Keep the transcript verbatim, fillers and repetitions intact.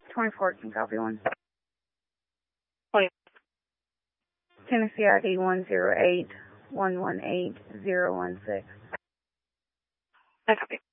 twenty-four, can copy one. twenty. Tennessee I D one zero eight one one eight zero one six. I copy.